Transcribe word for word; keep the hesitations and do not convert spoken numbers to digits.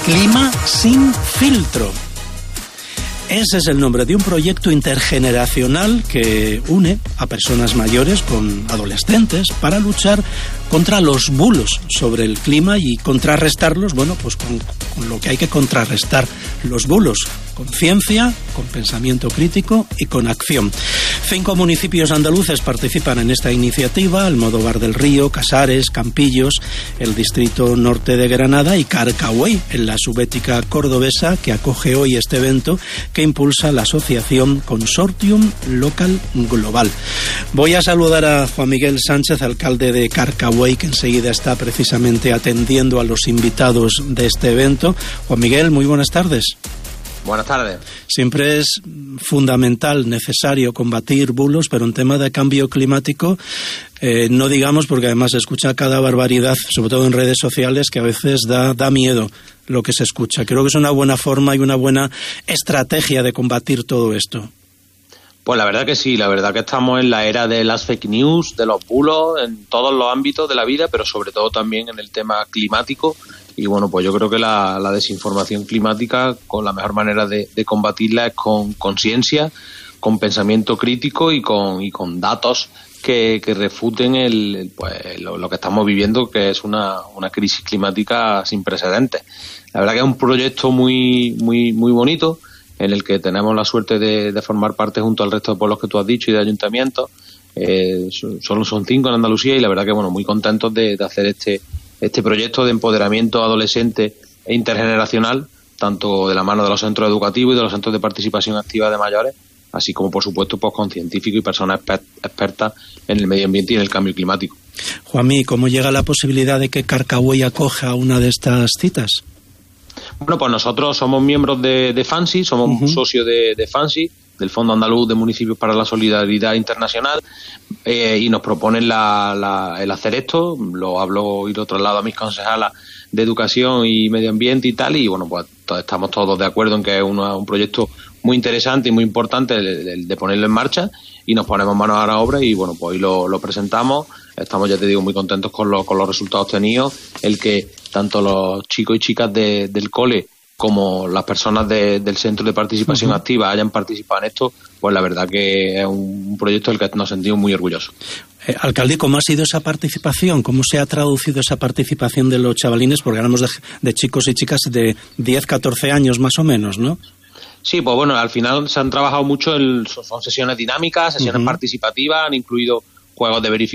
Clima sin filtro. Ese es el nombre de un proyecto intergeneracional que une a personas mayores con adolescentes para luchar contra los bulos sobre el clima y contrarrestarlos, bueno, pues con, con lo que hay que contrarrestar los bulos, con ciencia, con pensamiento crítico y con acción. Cinco municipios andaluces participan en esta iniciativa: Almodóvar del Río, Casares, Campillos, el distrito norte de Granada y Carcagüey, en la subética cordobesa, que acoge hoy este evento que impulsa la asociación Consortium Local Global. Voy a saludar a Juan Miguel Sánchez, alcalde de Carcagüey, que enseguida está precisamente atendiendo a los invitados de este evento. Juan Miguel, muy buenas tardes. Buenas tardes. Siempre es fundamental, necesario combatir bulos, pero en tema de cambio climático, eh, no digamos, porque además se escucha cada barbaridad, sobre todo en redes sociales, que a veces da, da miedo lo que se escucha. Creo que es una buena forma y una buena estrategia de combatir todo esto. Pues la verdad que sí, la verdad que estamos en la era de las fake news, de los bulos, en todos los ámbitos de la vida, pero sobre todo también en el tema climático. Y bueno, pues yo creo que la, la desinformación climática, con la mejor manera de, de combatirla es con conciencia, con pensamiento crítico y con, y con datos que, que refuten el, pues, lo, lo que estamos viviendo, que es una, una crisis climática sin precedentes. La verdad que es un proyecto muy, muy, muy bonito, en el que tenemos la suerte de, de formar parte junto al resto de pueblos que tú has dicho y de ayuntamientos. Eh, solo son cinco en Andalucía y la verdad que bueno, muy contentos de, de hacer este este proyecto de empoderamiento adolescente e intergeneracional, tanto de la mano de los centros educativos y de los centros de participación activa de mayores, así como por supuesto pues con científicos y personas exper- expertas en el medio ambiente y en el cambio climático. Juanmi, ¿cómo llega la posibilidad de que Carcagüey acoja una de estas citas? Bueno, pues nosotros somos miembros de, de FANSI, somos uh-huh. socios de, de FANSI, del Fondo Andaluz de Municipios para la Solidaridad Internacional, eh, y nos proponen la, la, el hacer esto. Lo hablo y lo traslado a mis concejalas de Educación y Medio Ambiente y tal, y bueno, pues estamos todos de acuerdo en que es una, un proyecto muy interesante y muy importante el, el de ponerlo en marcha, y nos ponemos manos a la obra y bueno, pues hoy lo, lo presentamos. Estamos, ya te digo, muy contentos con, lo, con los resultados obtenidos, el que tanto los chicos y chicas de, del cole como las personas de, del Centro de Participación uh-huh. Activa hayan participado en esto, pues la verdad que es un proyecto del que nos sentimos muy orgullosos. Eh, alcalde, ¿cómo ha sido esa participación? ¿Cómo se ha traducido esa participación de los chavalines? Porque hablamos de, de chicos y chicas de diez, catorce años más o menos, ¿no? Sí, pues bueno, al final se han trabajado mucho, en, son sesiones dinámicas, sesiones uh-huh. participativas, han incluido juegos de verificación